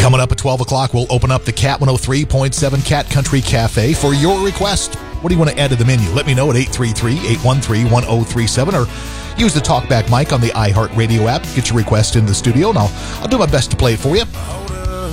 Coming up at 12 o'clock, we'll open up the Cat 103.7 Cat Country Cafe for your request. What do you want to add to the menu? Let me know at 833-813-1037 or use the TalkBack mic on the iHeartRadio app. Get your request in the studio, and I'll do my best to play it for you.